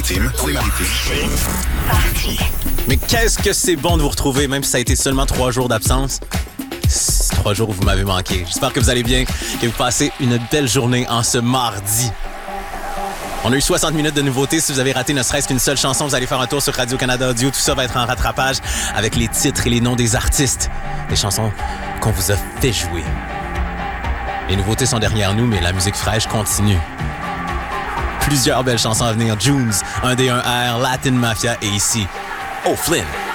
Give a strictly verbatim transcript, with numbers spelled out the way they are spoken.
Maritime. Mais qu'est-ce que c'est bon de vous retrouver, même si ça a été seulement trois jours d'absence. C'est trois jours où vous m'avez manqué. J'espère que vous allez bien, que vous passez une belle journée en ce mardi. On a eu soixante minutes de nouveautés. Si vous avez raté ne serait-ce qu'une seule chanson, vous allez faire un tour sur Radio-Canada Audio. Tout ça va être en rattrapage avec les titres et les noms des artistes. Les chansons qu'on vous a fait jouer. Les nouveautés sont derrière nous, mais la musique fraîche continue. Plusieurs belles chansons à venir. Junes, un D un R, Latin Mafia et ici, O'Flynn.